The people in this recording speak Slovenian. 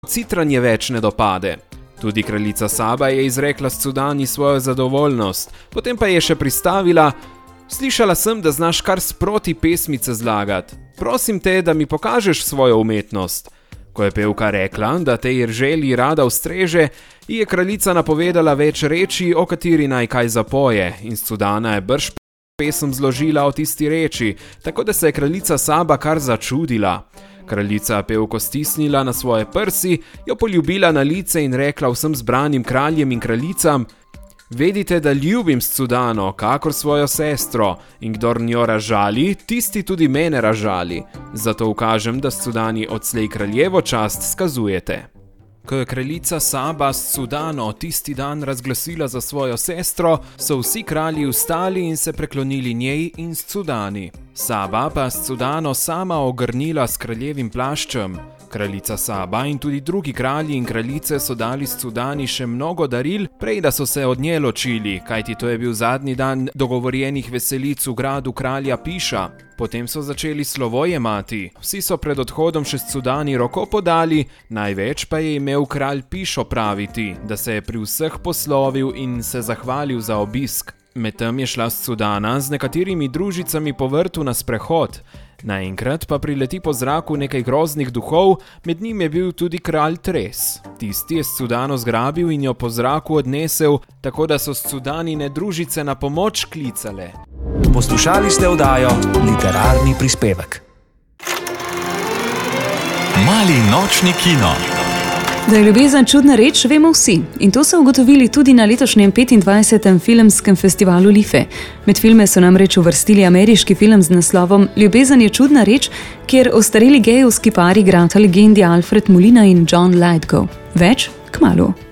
citranje več ne dopade. Tudi kraljica Saba je izrekla Scudani svojo zadovoljnost, potem pa je še pristavila: slišala sem, da znaš kar sproti pesmice zlagat. Prosim te, da mi pokažeš svojo umetnost. Ko je pevka rekla, da tej Erželi rada ustreže, je kraljica napovedala več reči, o kateri naj kaj zapoje, in Scudana je brž pesem zložila o tisti reči, tako da se je kraljica Saba kar začudila. Kraljica pevko stisnila na svoje prsi, jo poljubila na lice in rekla vsem zbranim kraljem in kraljicam: vedite, da ljubim Scudano, kakor svojo sestro, in kdor njo razžali, tisti tudi mene razžali. Zato ukažem, da Scudani odslej kraljevo čast skazujete. Ko je kraljica Saba Scudano tisti dan razglasila za svojo sestro, so vsi kralji vstali in se preklonili njej in Scudani. Saba pa Scudano sama ogrnila s kraljevim plaščem. Kraljica Saba in tudi drugi kralji in kraljice so dali Scudani še mnogo daril, prej da so se od nje ločili, kajti to je bil zadnji dan dogovorjenih veselic v gradu kralja Piša. Potem so začeli slovo jemati. Vsi so pred odhodom še Scudani roko podali, največ pa je imel kralj Pišo praviti, da se je pri vseh poslovil in se zahvalil za obisk. Medtem je šla Scudana z nekaterimi družicami po vrtu na sprehod. Naenkrat pa prileti po zraku nekaj groznih duhov, med njim je bil tudi kralj Tres. Tisti je Scudano zgrabil in jo po zraku odnesel, tako da so Scudanine družice na pomoč klicale. Poslušali ste oddajo Literarni prispevek. Mali nočni kino. Da je ljubezen čudna reč, vemo vsi. In to so ugotovili tudi na letošnjem 25. filmskem festivalu Life. Med filme so namreč uvrstili ameriški film z naslovom Ljubezen je čudna reč, kjer ostareli gejevski par igrata legendi Alfred Molina in John Lithgow. Več kmalu.